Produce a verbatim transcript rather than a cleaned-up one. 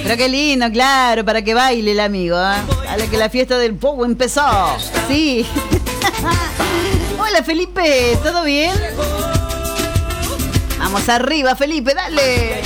Pero qué lindo, claro, para que baile el amigo, ¿eh? Dale que la fiesta del Pogo empezó. Sí. Hola Felipe, ¿todo bien? Vamos arriba Felipe, dale.